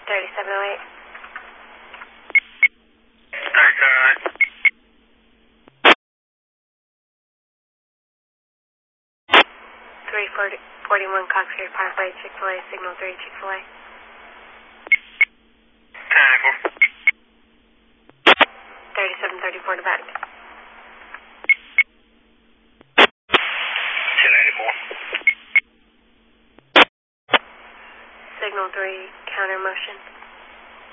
3708. 341 Cox Creek Parkway, Chick-fil-A, signal 3, Chick-fil-A. 3734 to back. 1084. Signal 3, counter motion.